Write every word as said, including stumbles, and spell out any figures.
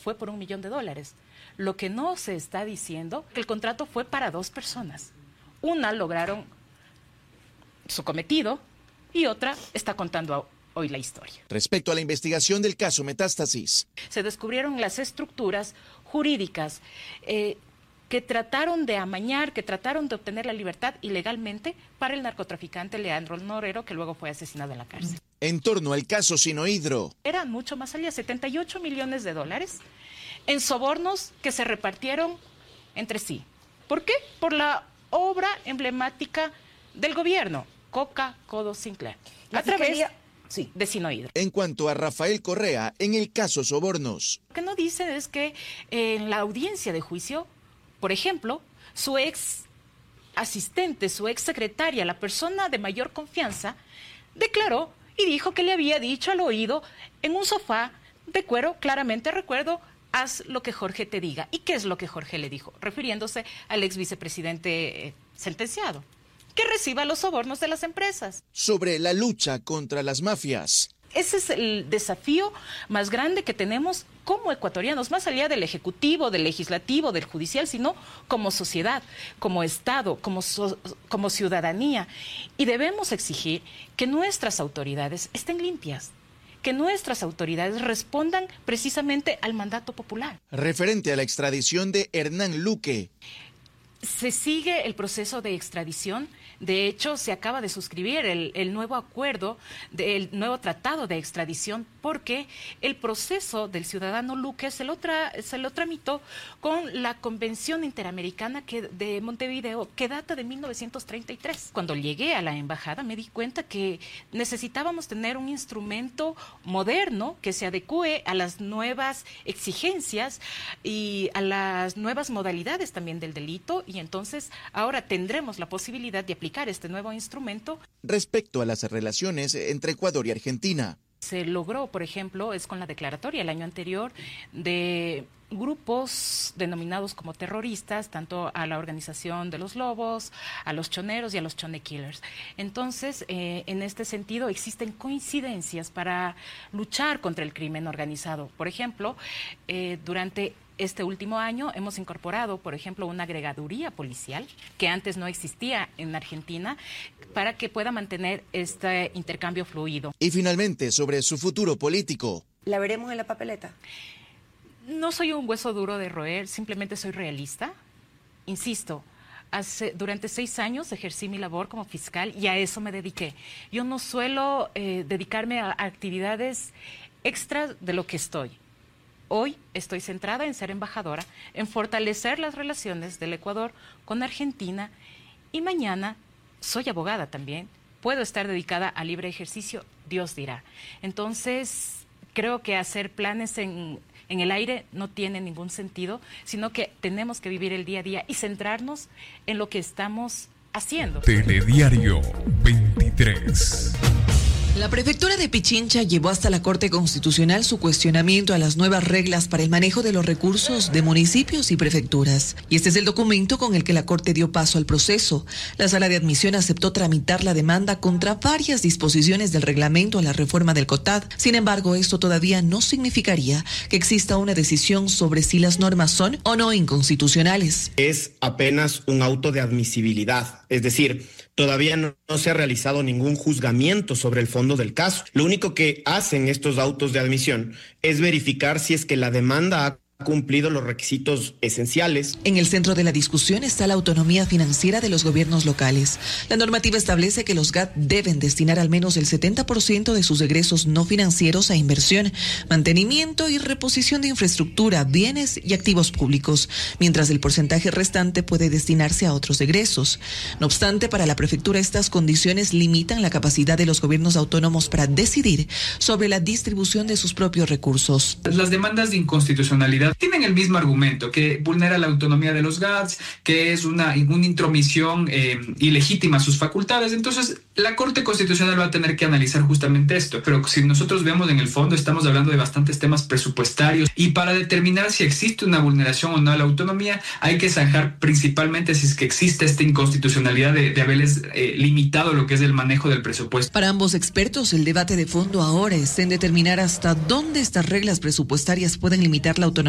fue por un millón de dólares. Lo que no se está diciendo es que el contrato fue para dos personas. Una lograron su cometido y otra está contando hoy la historia. Respecto a la investigación del caso Metástasis, se descubrieron las estructuras jurídicas eh, que trataron de amañar, que trataron de obtener la libertad ilegalmente para el narcotraficante Leandro Norero, que luego fue asesinado en la cárcel. En torno al caso Sinohidro, era mucho más allá, setenta y ocho millones de dólares en sobornos que se repartieron entre sí. ¿Por qué? Por la obra emblemática del gobierno, Coca Codo Sinclair, a La través fiscalía... Sí. de Sinohidro. En cuanto a Rafael Correa, en el caso Sobornos. Lo que no dicen es que en la audiencia de juicio, por ejemplo, su ex asistente, su ex secretaria, la persona de mayor confianza, declaró y dijo que le había dicho al oído en un sofá de cuero, claramente recuerdo, haz lo que Jorge te diga. ¿Y qué es lo que Jorge le dijo? Refiriéndose al ex vicepresidente eh, sentenciado. Que reciba los sobornos de las empresas. Sobre la lucha contra las mafias. Ese es el desafío más grande que tenemos como ecuatorianos, más allá del ejecutivo, del legislativo, del judicial, sino como sociedad, como Estado, como, so, como ciudadanía. Y debemos exigir que nuestras autoridades estén limpias, que nuestras autoridades respondan precisamente al mandato popular. Referente a la extradición de Hernán Luque. Se sigue el proceso de extradición. De hecho, se acaba de suscribir el, el nuevo acuerdo, de, el nuevo tratado de extradición, porque el proceso del ciudadano Luque se lo, tra, se lo tramitó con la Convención Interamericana que, de Montevideo, que data de mil novecientos treinta y tres. Cuando llegué a la embajada me di cuenta que necesitábamos tener un instrumento moderno que se adecue a las nuevas exigencias y a las nuevas modalidades también del delito, y entonces ahora tendremos la posibilidad de aplicar este nuevo instrumento. Respecto a las relaciones entre Ecuador y Argentina. Se logró, por ejemplo, es con la declaratoria el año anterior de grupos denominados como terroristas, tanto a la Organización de los Lobos, a los Choneros y a los Chone Killers. Entonces, eh, en este sentido, existen coincidencias para luchar contra el crimen organizado. Por ejemplo, eh, durante este último año hemos incorporado, por ejemplo, una agregaduría policial que antes no existía en Argentina para que pueda mantener este intercambio fluido. Y finalmente, sobre su futuro político. ¿La veremos en la papeleta? No soy un hueso duro de roer, simplemente soy realista. Insisto, hace, durante seis años ejercí mi labor como fiscal y a eso me dediqué. Yo no suelo eh, dedicarme a actividades extras de lo que estoy. Hoy estoy centrada en ser embajadora, en fortalecer las relaciones del Ecuador con Argentina, y mañana soy abogada también. Puedo estar dedicada a libre ejercicio, Dios dirá. Entonces, creo que hacer planes en, en el aire no tiene ningún sentido, sino que tenemos que vivir el día a día y centrarnos en lo que estamos haciendo. Telediario veintitrés. La prefectura de Pichincha llevó hasta la Corte Constitucional su cuestionamiento a las nuevas reglas para el manejo de los recursos de municipios y prefecturas. Y este es el documento con el que la Corte dio paso al proceso. La Sala de Admisión aceptó tramitar la demanda contra varias disposiciones del reglamento a la reforma del COTAD. Sin embargo, esto todavía no significaría que exista una decisión sobre si las normas son o no inconstitucionales. Es apenas un auto de admisibilidad, es decir, todavía no, no se ha realizado ningún juzgamiento sobre el fondo del caso. Lo único que hacen estos autos de admisión es verificar si es que la demanda ha cumplido los requisitos esenciales. En el centro de la discusión está la autonomía financiera de los gobiernos locales. La normativa establece que los G A T deben destinar al menos el setenta por ciento de sus egresos no financieros a inversión, mantenimiento y reposición de infraestructura, bienes y activos públicos, mientras el porcentaje restante puede destinarse a otros egresos. No obstante, para la prefectura estas condiciones limitan la capacidad de los gobiernos autónomos para decidir sobre la distribución de sus propios recursos. Las demandas de inconstitucionalidad tienen el mismo argumento, que vulnera la autonomía de los G A Ts, que es una, una intromisión eh, ilegítima a sus facultades. Entonces, la Corte Constitucional va a tener que analizar justamente esto. Pero si nosotros vemos en el fondo, estamos hablando de bastantes temas presupuestarios, y para determinar si existe una vulneración o no a la autonomía, hay que zanjar principalmente si es que existe esta inconstitucionalidad de, de haberles eh, limitado lo que es el manejo del presupuesto. Para ambos expertos, el debate de fondo ahora es en determinar hasta dónde estas reglas presupuestarias pueden limitar la autonomía